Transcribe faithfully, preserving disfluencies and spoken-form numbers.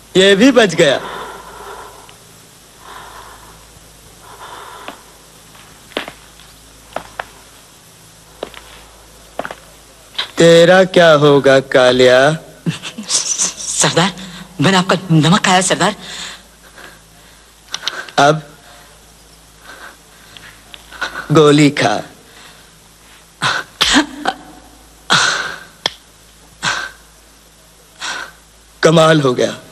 ये भी बच गया। तेरा क्या होगा कालिया? सरदार, मैंने आपका नमक खाया सरदार। अब गोली खा। कमाल हो गया।